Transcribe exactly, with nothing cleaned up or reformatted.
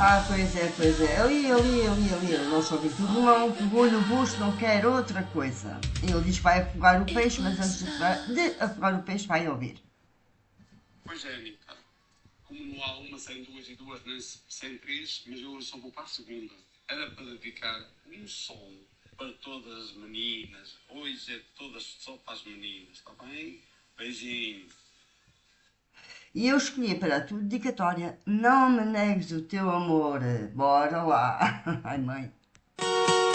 Ah, pois é, pois é. Ali, ali, ali, ali. O nosso ouvido. O Romão pegou-lhe o busto, não quer outra coisa. Ele diz que vai afogar o E peixe, mas pois, antes de afogar, de afogar o peixe vai ouvir. pois é, Anitta. Como não há uma sem duas e duas nem sem três, mas eu só vou para a segunda. Era para dedicar um som para todas as meninas. Hoje é todas só para as meninas, está bem? Beijinho. E eu escolhi para a tua dedicatória: Não me negues o teu amor. Bora lá. Ai, mãe.